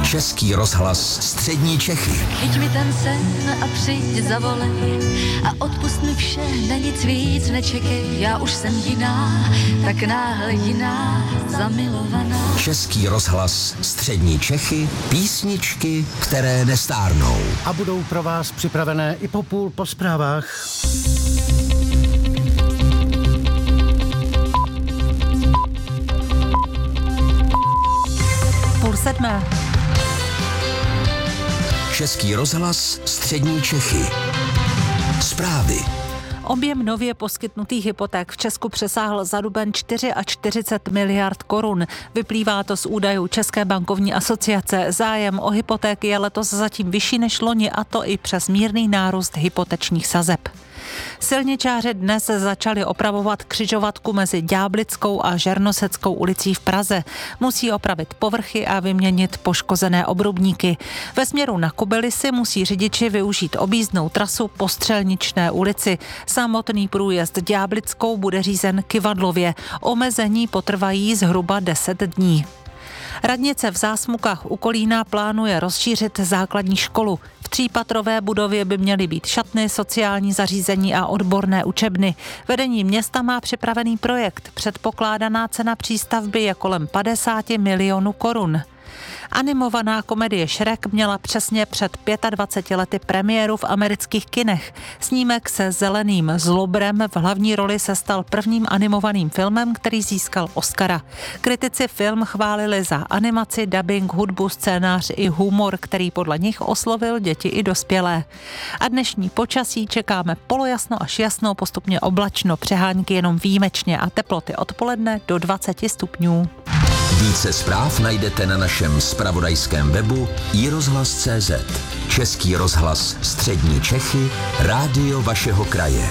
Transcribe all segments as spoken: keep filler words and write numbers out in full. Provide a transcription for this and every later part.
Český rozhlas Střední Čechy. Chyť mi ten sen a přijď zavolej a odpust mi vše, na nic víc nečekej. Já už jsem jiná, tak náhle jiná, zamilovaná. Český rozhlas Střední Čechy, písničky, které nestárnou. A budou pro vás připravené i po půl po zprávách. Půl sedmé. Český rozhlas Střední Čechy. Zprávy. Objem nově poskytnutých hypoték v Česku přesáhl za duben čtyřicet čtyři miliard korun. Vyplývá to z údajů České bankovní asociace. Zájem o hypotéky je letos zatím vyšší než loni, a to i přes mírný nárůst hypotečních sazeb. Silničáři dnes začali opravovat křižovatku mezi Ďáblickou a Žernoseckou ulicí v Praze. Musí opravit povrchy a vyměnit poškozené obrubníky. Ve směru na Kubylisy musí řidiči využít objízdnou trasu po Střelničné ulici. Samotný průjezd Ďáblickou bude řízen kyvadlově. Omezení potrvají zhruba deset dní. Radnice v Zásmukách u Kolína plánuje rozšířit základní školu. V třípatrové budově by měly být šatny, sociální zařízení a odborné učebny. Vedení města má připravený projekt. Předpokládaná cena přístavby je kolem padesát milionů korun. Animovaná komedie Shrek měla přesně před dvaceti pěti lety premiéru v amerických kinech. Snímek se zeleným zlobrem v hlavní roli se stal prvním animovaným filmem, který získal Oscara. Kritici film chválili za animaci, dabing, hudbu, scénář i humor, který podle nich oslovil děti i dospělé. A dnešní počasí čekáme polojasno až jasno, postupně oblačno, přehánky jenom výjimečně a teploty odpoledne do dvaceti stupňů. Více zpráv najdete na našem zpravodajském webu i rozhlas tečka cé zet. Český rozhlas Střední Čechy, rádio vašeho kraje.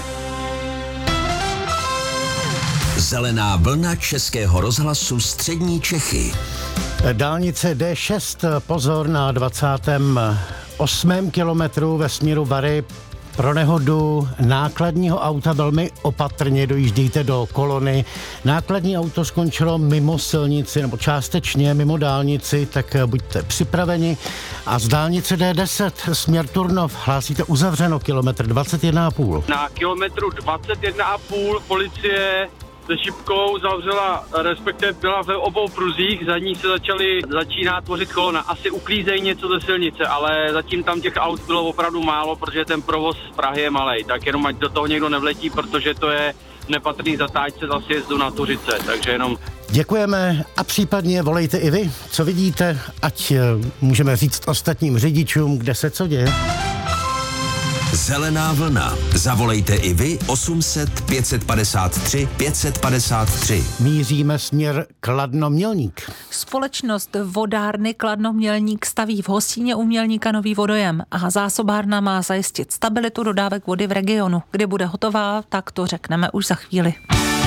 Zelená vlna Českého rozhlasu Střední Čechy. Dálnice dé šest, pozor na dvacátém osmém kilometru ve směru Bary. Pro nehodu nákladního auta velmi opatrně dojíždíte do kolony. Nákladní auto skončilo mimo silnici nebo částečně mimo dálnici, tak buďte připraveni. A z dálnice dé deset směr Turnov hlásíte uzavřeno kilometr dvacet jedna a půl. Na kilometru dvacet jedna a půl policie se šipkou zavřela, respektive byla ve obou pruzích, za ní se začaly, začíná tvořit kolona. Asi uklízejí něco ze silnice, ale zatím tam těch aut bylo opravdu málo, protože ten provoz z Prahy je malej. Tak jenom ať do toho někdo nevletí, protože to je nepatrný zatáčce za sjezdu na Tuřice, takže jenom... Děkujeme a případně volejte i vy, co vidíte, ať můžeme říct ostatním řidičům, kde se co děje. Zelená vlna. Zavolejte i vy osm set pět set padesát tři pět set padesát tři. Míříme směr Kladno-Mělník. Společnost vodárny Kladno-Mělník staví v Hosíně u Mělníka nový vodojem a zásobárna má zajistit stabilitu dodávek vody v regionu. Kdy bude hotová, tak to řekneme už za chvíli.